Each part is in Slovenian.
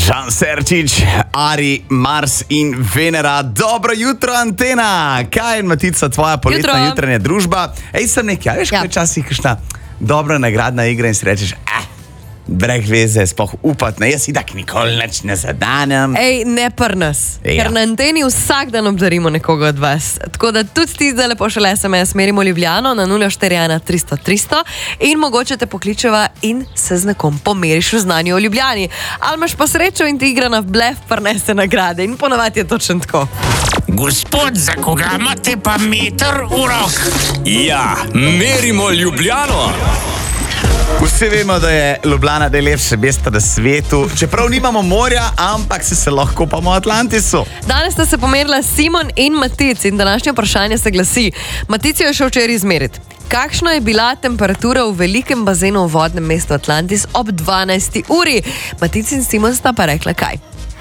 Žan Serčič, Ari, Mars in Venera. Dobro jutro, Antena. Kaj je, Matica, tvoja poletna jutranja družba? Ej, sem nekaj, veš, kaj včasih kakšna dobra nagradna igra in si rečeš, breh veze, sploh upat, ne, jaz itak nikoli nič ne zadanem. Ej, ne prnas, ker na Anteni vsak dan obdarimo nekoga od vas. Tako da tudi ti zdaj lepo šele SMS merimo Ljubljano na 041 300 300 in mogoče te pokličeva in se z nekom pomeriš v znanju o Ljubljani. Ali imaš pa srečo in ti igra na blef prinese nagrade in ponavadi je točno tako. Gospod, za koga imate pa meter v rok? Ja, merimo Ljubljano. Vsi vemo, da je Ljubljana najlepše mesto na svetu, čeprav nimamo morja, ampak se lahko pa v Atlantisu. Danes sta se pomerila Simon in Matic in današnje vprašanje se glasi. Matic je šel včeraj izmeriti. Kakšna je bila temperatura v velikem bazenu v vodnem mestu Atlantis ob 12. uri? Matic in Simon sta pa rekla kaj?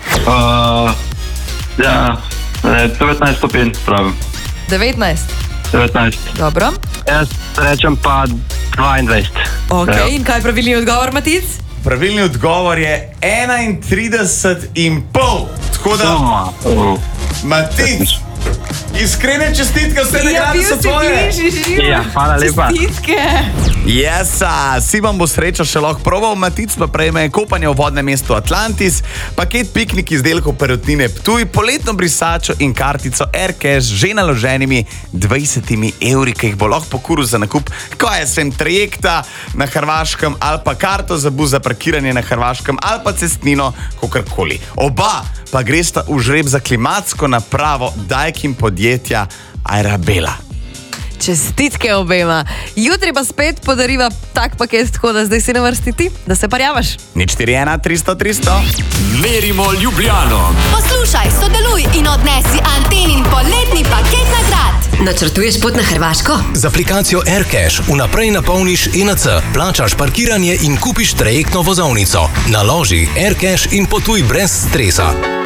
19 stopinj, pravim. 19? 19. Dobro. Jaz rečem pa 22. Ok, in kaj je pravilni odgovor, Matic? Pravilni odgovor je 31,5. Tako da, Matic, iskrene čestitke, vse nagrade so tvoje. Ja, hvala lepa. Čestitke. Jesa, Simon bo srečo še lahko probal, Matic pa prejme kopanje v vodnem mestu Atlantis, paket piknik izdelkov Perutnine Ptuj, poletno brisačo in kartico AirCash že naloženimi 20 evri, ki jih bo lahko pokuril za nakup, ko je svem trajekta na Hrvaškem ali pa karto za bus za parkiranje na Hrvaškem ali pa cestnino, kakorkoli. Oba pa gresta v žreb za klimatsko napravo Daikin podjetja Arabela. Čestitke obema. Jutri pa spet podariva tak paket, tako da zdaj si na vrsti ti, da se parjavaš. 041 300 300. Merimo Ljubljano. Poslušaj, sodeluj in odnesi Antenin poletni paket nagrad. Načrtuješ pot na Hrvaško? Z aplikacijo AirCash vnaprej napolniš ENC, plačaš parkiranje in kupiš trajektno vozovnico. Naloži AirCash in potuj brez stresa.